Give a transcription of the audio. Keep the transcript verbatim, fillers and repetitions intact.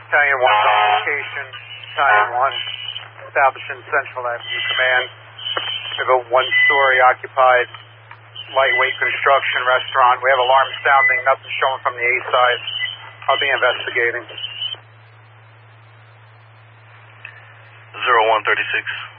Battalion one on location. Battalion one, establishing Central Avenue Command. We have a one-story occupied lightweight construction restaurant. We have alarms sounding, nothing showing from the A side. I'll be investigating. zero one thirty-six.